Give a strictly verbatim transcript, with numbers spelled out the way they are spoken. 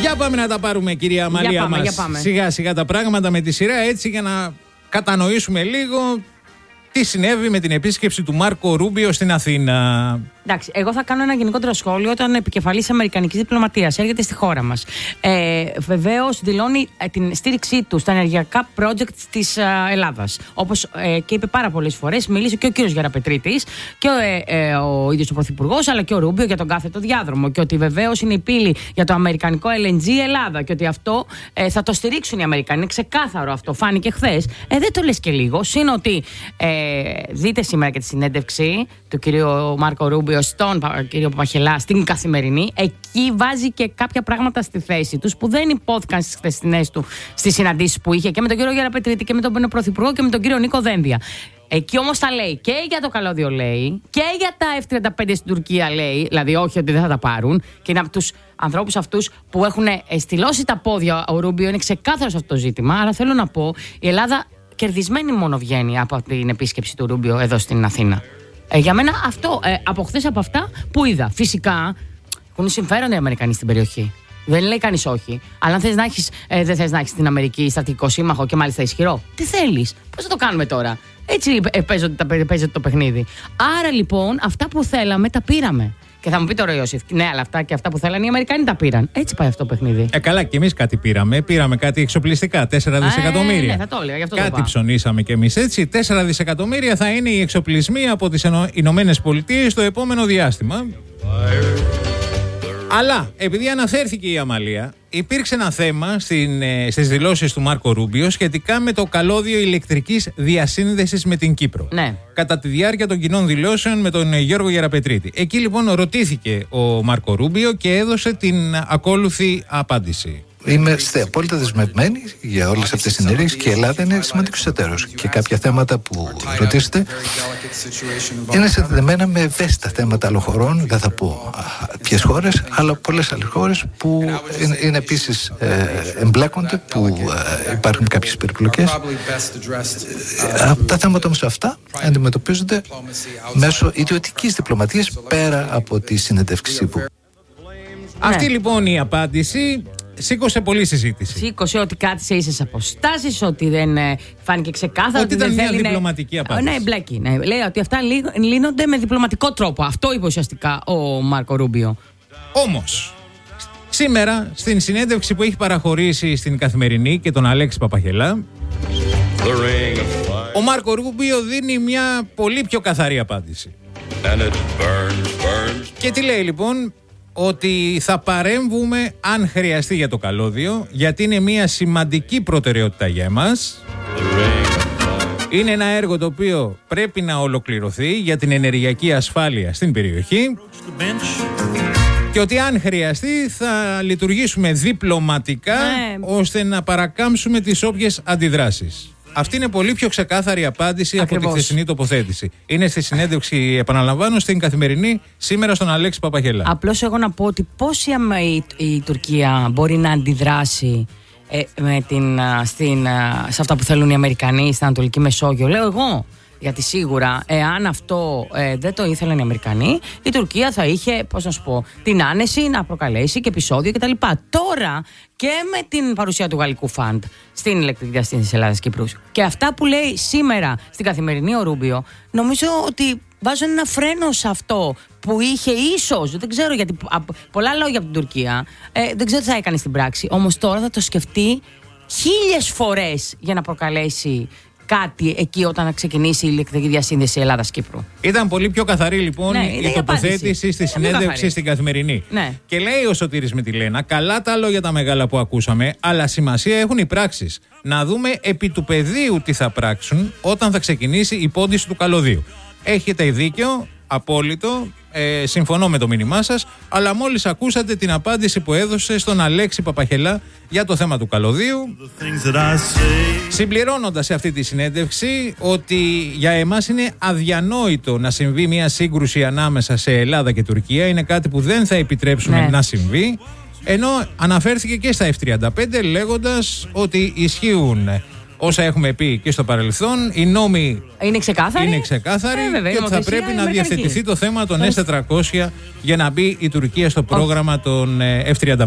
Για πάμε να τα πάρουμε, κυρία Αμαλία μας. Σιγά σιγά τα πράγματα με τη σειρά, έτσι για να κατανοήσουμε λίγο τι συνέβη με την επίσκεψη του Μάρκο Ρούμπιο στην Αθήνα. Εντάξει, εγώ θα κάνω ένα γενικότερο σχόλιο όταν επικεφαλής Αμερικανικής διπλωματίας έρχεται στη χώρα μας. Ε, βεβαίως δηλώνει ε, την στήριξή του στα ενεργειακά project της ε, Ελλάδας. Όπως ε, και είπε πάρα πολλές φορές, μίλησε και ο κύριος Γεραπετρίτης και ε, ε, ο ίδιος ο Πρωθυπουργός, αλλά και ο Ρούμπιο για τον κάθετο διάδρομο. Και ότι βεβαίως είναι η πύλη για το αμερικανικό ελ εν τζι Ελλάδα και ότι αυτό ε, θα το στηρίξουν οι Αμερικανοί. Είναι ξεκάθαρο αυτό, φάνηκε χθες. Ε, δεν το λες και λίγο. Συν ότι ε, δείτε σήμερα και τη συνέντευξη του κυρίου Μάρκο Ρούμπιο στον κύριο Παπαχελά στην Καθημερινή. Εκεί βάζει και κάποια πράγματα στη θέση τους που δεν υπόθηκαν στις χθεσινές του στις συναντήσεις που είχε και με τον κύριο Γεραπετρίτη και με τον Πρωθυπουργό και με τον κύριο Νίκο Δένδια. Εκεί όμως τα λέει και για το καλώδιο, λέει, και για τα εφ τριάντα πέντε στην Τουρκία, λέει, δηλαδή όχι ότι δεν θα τα πάρουν, και είναι από τους ανθρώπους αυτούς που έχουν στυλώσει τα πόδια. Ο Ρούμπιο είναι ξεκάθαρος αυτό το ζήτημα. Αλλά θέλω να πω, η Ελλάδα κερδισμένη μόνο βγαίνει από την επίσκεψη του Ρούμπιο εδώ στην Αθήνα. Ε, για μένα αυτό, ε, από χθες από αυτά που είδα. Φυσικά έχουν συμφέροντα οι Αμερικανοί στην περιοχή. Δεν λέει κανείς όχι. Αλλά αν θες να έχεις, ε, δεν θες να έχεις στην Αμερική στρατηγικό σύμμαχο και μάλιστα ισχυρό, τι θέλεις, πώς θα το κάνουμε τώρα. Έτσι ε, παίζεται, παίζεται το παιχνίδι. Άρα λοιπόν αυτά που θέλαμε τα πήραμε. Και θα μου πει τώρα ο Ιώσιφ, ναι, αλλά αυτά και αυτά που θέλανε οι Αμερικανοί τα πήραν. Έτσι πάει αυτό το παιχνίδι. Ε, καλά, και εμείς κάτι πήραμε. Πήραμε κάτι εξοπλιστικά, τέσσερα δισεκατομμύρια. Ε, ναι, θα το έλεγα, γι' αυτό κάτι το ψωνίσαμε κι εμείς, έτσι. τέσσερα δισεκατομμύρια θα είναι οι εξοπλισμοί από τις Ηνωμένες Πολιτείες στο επόμενο διάστημα. Αλλά επειδή αναφέρθηκε η Αμαλία, υπήρξε ένα θέμα στην, ε, στις δηλώσεις του Μάρκο Ρούμπιο σχετικά με το καλώδιο ηλεκτρικής διασύνδεσης με την Κύπρο. Ναι. Κατά τη διάρκεια των κοινών δηλώσεων με τον Γιώργο Γεραπετρίτη. Εκεί λοιπόν ρωτήθηκε ο Μάρκο Ρούμπιο και έδωσε την ακόλουθη απάντηση. Είμαστε απόλυτα δεσμευμένοι για όλες αυτές τις ενέργειες και η Ελλάδα είναι σημαντικός εταίρος. Και κάποια θέματα που ρωτήσετε είναι συνδεδεμένα με ευαίσθητα θέματα άλλων χωρών, δεν θα πω ποιες χώρες, αλλά πολλές άλλες χώρες που είναι, είναι επίσης ε, εμπλέκονται, που ε, υπάρχουν κάποιες περιπλοκές. Ε, τα θέματα όμως αυτά αντιμετωπίζονται μέσω ιδιωτικής διπλωματίας πέρα από τη συνεντεύξη που. Αυτή ναι. λοιπόν η απάντηση σήκωσε πολλή συζήτηση. Σήκωσε ότι κάτι σε ίσες αποστάσεις, ότι δεν ε, φάνηκε ξεκάθαρα. Ότι ήταν δεν μια θέλει, διπλωματική ναι, απάντηση. Ναι, μπλέκει. Ναι. Λέει ότι αυτά λύνονται με διπλωματικό τρόπο. Αυτό είπε ουσιαστικά ο Μάρκο Ρούμπιο. Όμως, σήμερα στην συνέντευξη που έχει παραχωρήσει στην Καθημερινή και τον Αλέξη Παπαχελά, ο Μάρκο Ρούμπιο δίνει μια πολύ πιο καθαρή απάντηση. And it burns, burns. Και τι λέει λοιπόν? Ότι θα παρέμβουμε αν χρειαστεί για το καλώδιο, γιατί είναι μια σημαντική προτεραιότητα για εμάς. Είναι ένα έργο το οποίο πρέπει να ολοκληρωθεί για την ενεργειακή ασφάλεια στην περιοχή και ότι αν χρειαστεί θα λειτουργήσουμε διπλωματικά ναι. ώστε να παρακάμψουμε τις όποιες αντιδράσεις. Αυτή είναι πολύ πιο ξεκάθαρη απάντηση Ακριβώς. από τη χθεσινή τοποθέτηση. Είναι στη συνέντευξη, επαναλαμβάνω, στην Καθημερινή σήμερα στον Αλέξη Παπαχελά. Απλώς εγώ να πω ότι πώς η, η, η Τουρκία μπορεί να αντιδράσει ε, με την, στην, σε αυτά που θέλουν οι Αμερικανοί στην Ανατολική Μεσόγειο. Λέω εγώ. Γιατί σίγουρα, εάν αυτό ε, δεν το ήθελαν οι Αμερικανοί, η Τουρκία θα είχε, πώς να σου πω, την άνεση να προκαλέσει και επεισόδιο κτλ. Τώρα και με την παρουσία του γαλλικού φαντ στην ηλεκτρική διασύνδεση Ελλάδας-Κύπρους και αυτά που λέει σήμερα στην Καθημερινή ο Ρούμπιο, νομίζω ότι βάζουν ένα φρένο σε αυτό που είχε ίσως, δεν ξέρω γιατί, πολλά λόγια από την Τουρκία, ε, δεν ξέρω τι θα έκανε στην πράξη. Όμως τώρα θα το σκεφτεί χίλιες φορές για να προκαλέσει κάτι εκεί όταν ξεκινήσει η ηλεκτρική διασύνδεση Ελλάδας-Κύπρου. Ήταν πολύ πιο καθαρή λοιπόν ναι, η τοποθέτηση στη συνέντευξη στην Καθημερινή. Ναι. Και λέει ο Σωτήρης Μητυλένα, καλά τα λόγια τα μεγάλα που ακούσαμε, αλλά σημασία έχουν οι πράξεις. Να δούμε επί του πεδίου τι θα πράξουν όταν θα ξεκινήσει η πόντιση του καλωδίου. Έχετε δίκιο, απόλυτο, ε, συμφωνώ με το μήνυμά σας, αλλά μόλις ακούσατε την απάντηση που έδωσε στον Αλέξη Παπαχελά για το θέμα του καλωδίου, συμπληρώνοντας σε αυτή τη συνέντευξη ότι για εμάς είναι αδιανόητο να συμβεί μια σύγκρουση ανάμεσα σε Ελλάδα και Τουρκία, είναι κάτι που δεν θα επιτρέψουμε ναι. να συμβεί, ενώ αναφέρθηκε και στα εφ τριάντα πέντε λέγοντας ότι ισχύουν όσα έχουμε πει και στο παρελθόν, οι νόμοι είναι ξεκάθαροι, είναι ξεκάθαροι ε, βέβαια, και ότι θα πρέπει να διευθετηθεί το θέμα των ες τετρακόσια για να μπει η Τουρκία στο πρόγραμμα των εφ τριάντα πέντε.